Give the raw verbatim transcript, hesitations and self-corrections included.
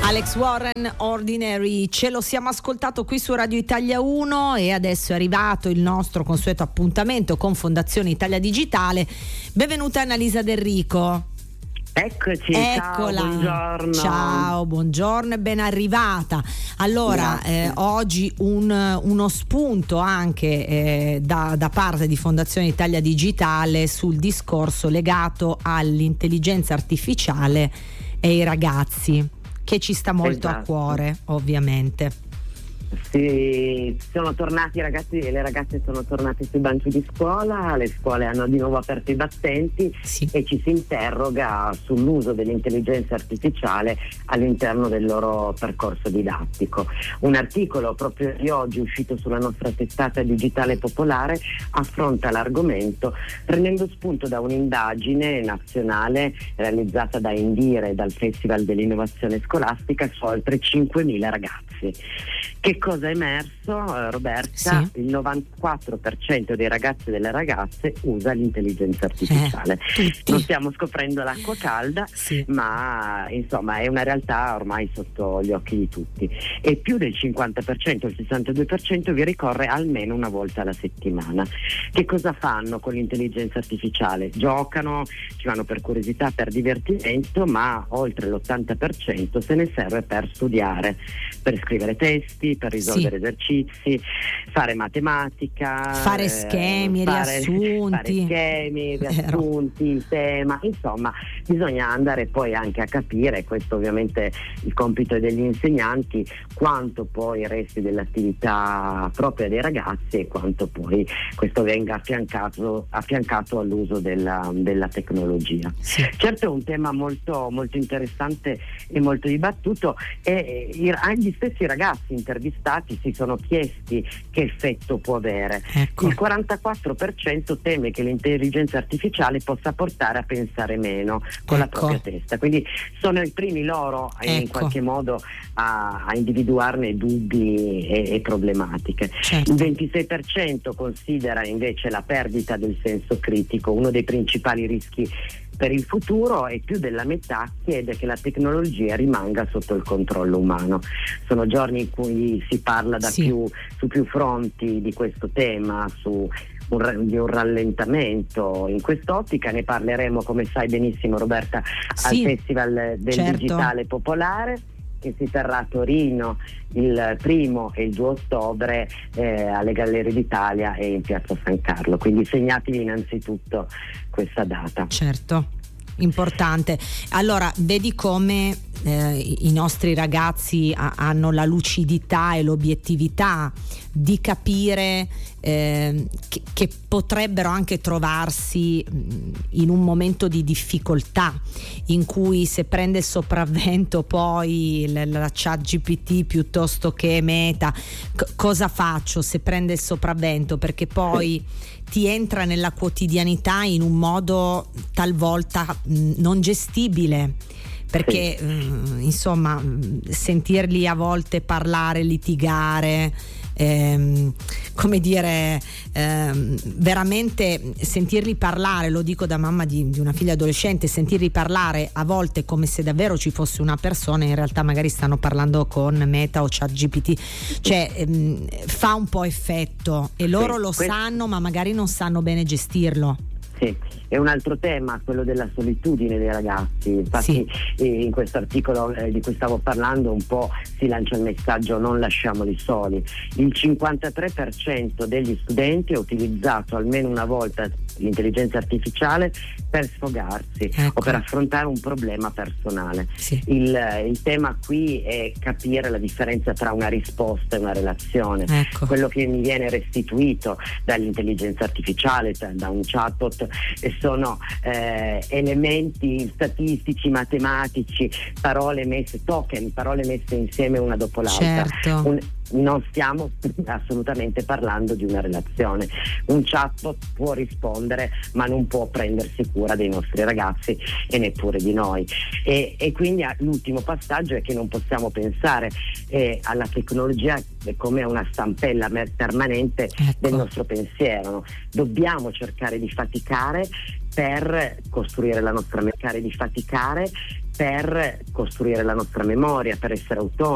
Alex Warren, Ordinary, ce lo siamo ascoltato qui su Radio Italia uno e adesso è arrivato il nostro consueto appuntamento con Fondazione Italia Digitale. Benvenuta Annalisa Del Rico. Eccoci, Eccola. ciao, buongiorno. Ciao, buongiorno e ben arrivata. Allora, eh, oggi un, uno spunto anche eh, da, da parte di Fondazione Italia Digitale sul discorso legato all'intelligenza artificiale e i ragazzi, che ci sta molto esatto. a cuore, ovviamente. Sì, sono tornati i ragazzi e le ragazze sono tornate sui banchi di scuola, le scuole hanno di nuovo aperto i battenti, sì. e ci si interroga sull'uso dell'intelligenza artificiale all'interno del loro percorso didattico. Un articolo proprio di oggi uscito sulla nostra testata digitale popolare affronta l'argomento prendendo spunto da un'indagine nazionale realizzata da Indire, dal Festival dell'Innovazione Scolastica, su oltre cinquemila ragazzi. Che cosa è emerso, eh, Roberta? Sì. Il novantaquattro per cento dei ragazzi e delle ragazze usa l'intelligenza artificiale. Eh, non stiamo scoprendo l'acqua calda, sì. ma insomma è una realtà ormai sotto gli occhi di tutti. E più del cinquanta per cento, il sessantadue per cento vi ricorre almeno una volta alla settimana. Che cosa fanno con l'intelligenza artificiale? Giocano, ci vanno per curiosità, per divertimento, ma oltre l'ottanta per cento se ne serve per studiare, per scrivere testi, per risolvere sì. esercizi, fare matematica, fare schemi, eh, fare, riassunti, fare schemi, riassunti, il tema, insomma bisogna andare poi anche a capire, questo ovviamente il compito è degli insegnanti, quanto poi resti dell'attività propria dei ragazzi e quanto poi questo venga affiancato, affiancato all'uso della, della tecnologia. Sì. Certo è un tema molto, molto interessante e molto dibattuto, e i, anche gli stessi ragazzi intervistati si sono chiesti che effetto può avere. Ecco. Il quarantaquattro per cento teme che l'intelligenza artificiale possa portare a pensare meno con la ecco. propria testa, quindi sono i primi loro ecco. in qualche modo a, a individuarne dubbi e, e problematiche. Certo. Il ventisei per cento considera invece la perdita del senso critico uno dei principali rischi per il futuro, e più della metà chiede che la tecnologia rimanga sotto il controllo umano. Sono giorni in cui si parla da sì. più, su più fronti di questo tema, su un, di un rallentamento. In quest'ottica ne parleremo, come sai benissimo Roberta, sì. al Festival del certo. Digitale Popolare, che si terrà a Torino il primo e il due ottobre eh, alle Gallerie d'Italia e in Piazza San Carlo, quindi segnatevi innanzitutto questa data. Certo, importante. Allora, vedi come eh, i nostri ragazzi ha, hanno la lucidità e l'obiettività di capire eh, che, che potrebbero anche trovarsi in un momento di difficoltà in cui, se prende il sopravvento poi la, la chat G P T piuttosto che Meta, c- cosa faccio se prende il sopravvento, perché poi ti entra nella quotidianità in un modo talvolta mh, non gestibile, perché sì. mh, insomma sentirli a volte parlare, litigare, ehm, come dire, ehm, veramente sentirli parlare, lo dico da mamma di, di una figlia adolescente, sentirli parlare a volte come se davvero ci fosse una persona, in realtà magari stanno parlando con Meta o Chat G P T, cioè ehm, fa un po' effetto, e loro sì, lo questo... sanno, ma magari non sanno bene gestirlo. Sì, è un altro tema, quello della solitudine dei ragazzi. Infatti sì. in questo articolo eh, di cui stavo parlando un po' si lancia il messaggio: non lasciamoli soli. Il cinquantatré per cento degli studenti ha utilizzato almeno una volta l'intelligenza artificiale per sfogarsi, ecco. o per affrontare un problema personale. Sì. Il, il tema qui è capire la differenza tra una risposta e una relazione. Ecco. Quello che mi viene restituito dall'intelligenza artificiale, da un chatbot, sono eh, elementi statistici, matematici, parole messe, token, parole messe insieme una dopo l'altra. Certo. Un, non stiamo assolutamente parlando di una relazione. Un chatbot può rispondere, ma non può prendersi cura dei nostri ragazzi e neppure di noi. E, e quindi l'ultimo passaggio è che non possiamo pensare eh, alla tecnologia come una stampella permanente ecco. del nostro pensiero. No? Dobbiamo cercare di faticare per costruire la nostra cercare di faticare per costruire la nostra memoria, per essere autonomi.